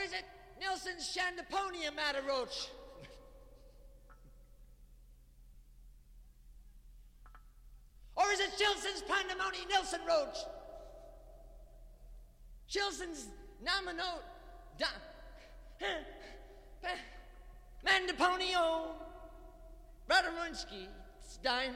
is it Nelson's Shandaponia Mataroach? Or is it Shilson's Pandemonium Nelson Roach? Shilson's Namano Mandaponio Radarunski Stein